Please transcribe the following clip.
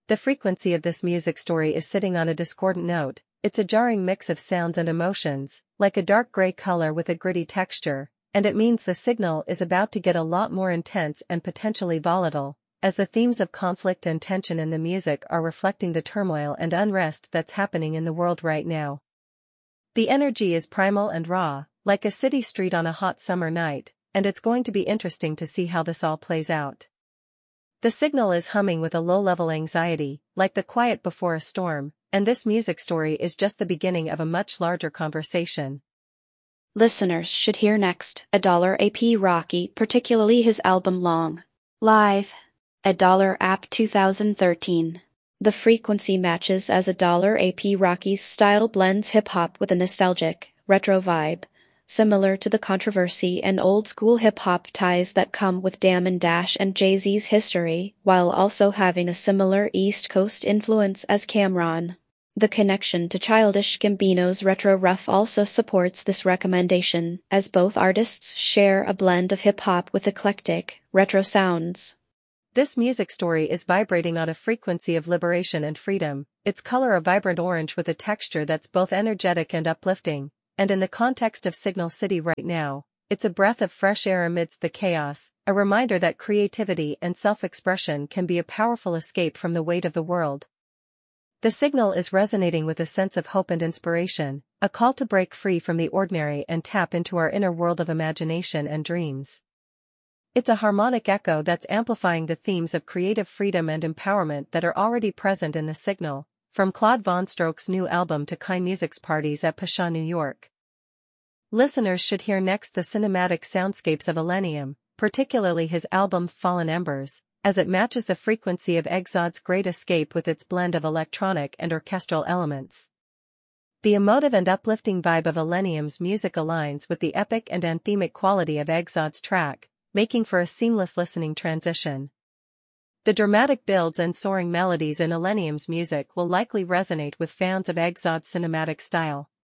The frequency of this music story is sitting on a discordant note. It's a jarring mix of sounds and emotions, like a dark gray color with a gritty texture, and it means the signal is about to get a lot more intense and potentially volatile, as the themes of conflict and tension in the music are reflecting the turmoil and unrest that's happening in the world right now. The energy is primal and raw, like a city street on a hot summer night, and it's going to be interesting to see how this all plays out. The signal is humming with a low-level anxiety, like the quiet before a storm, and this music story is just the beginning of a much larger conversation. Listeners should hear next, $AP Rocky, particularly his album Long Live, $App 2013. The frequency matches as $AP Rocky's style blends hip-hop with a nostalgic, retro vibe, similar to the controversy and old-school hip-hop ties that come with Damn & Dash and Jay-Z's history, while also having a similar East Coast influence as Cam'ron. The connection to Childish Gambino's retro rough also supports this recommendation, as both artists share a blend of hip-hop with eclectic, retro sounds. This music story is vibrating on a frequency of liberation and freedom, its color a vibrant orange with a texture that's both energetic and uplifting, and in the context of Signal City right now, it's a breath of fresh air amidst the chaos, a reminder that creativity and self-expression can be a powerful escape from the weight of the world. The signal is resonating with a sense of hope and inspiration, a call to break free from the ordinary and tap into our inner world of imagination and dreams. It's a harmonic echo that's amplifying the themes of creative freedom and empowerment that are already present in the signal, from Claude VonStroke's new album to Kind Music's parties at Pasha, New York. Listeners should hear next the cinematic soundscapes of Illenium, particularly his album Fallen Embers, as it matches the frequency of Exod's Great Escape with its blend of electronic and orchestral elements. The emotive and uplifting vibe of Illenium's music aligns with the epic and anthemic quality of Exod's track, making for a seamless listening transition. The dramatic builds and soaring melodies in Illenium's music will likely resonate with fans of Exod's cinematic style.